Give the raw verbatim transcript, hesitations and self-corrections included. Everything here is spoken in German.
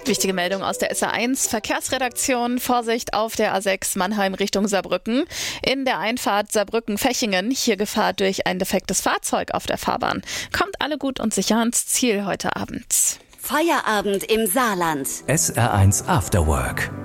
Wichtige Meldung aus der S A eins Verkehrsredaktion. Vorsicht auf der A sechs Mannheim Richtung Saarbrücken. In der Einfahrt Saarbrücken-Fechingen. Hier Gefahr durch ein defektes Fahrzeug auf der Fahrbahn. Kommt alle gut und sicher ans Ziel heute Abend. Feierabend im Saarland. S R eins After Work.